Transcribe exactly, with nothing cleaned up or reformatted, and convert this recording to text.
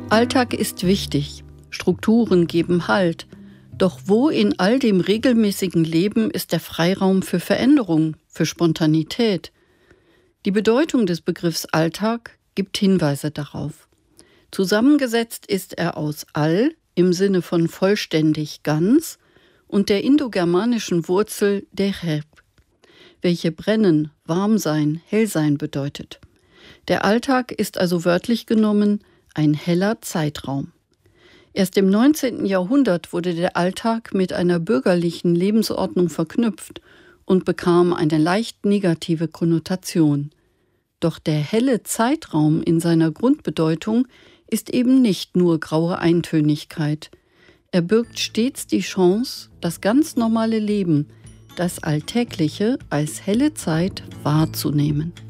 Alltag ist wichtig, Strukturen geben Halt. Doch wo in all dem regelmäßigen Leben ist der Freiraum für Veränderung, für Spontanität? Die Bedeutung des Begriffs Alltag gibt Hinweise darauf. Zusammengesetzt ist er aus all im Sinne von vollständig ganz und der indogermanischen Wurzel dereb, welche brennen, warm sein, hell sein bedeutet. Der Alltag ist also wörtlich genommen ein heller Zeitraum. Erst im neunzehnten Jahrhundert wurde der Alltag mit einer bürgerlichen Lebensordnung verknüpft und bekam eine leicht negative Konnotation. Doch der helle Zeitraum in seiner Grundbedeutung ist eben nicht nur graue Eintönigkeit. Er birgt stets die Chance, das ganz normale Leben, das Alltägliche als helle Zeit wahrzunehmen.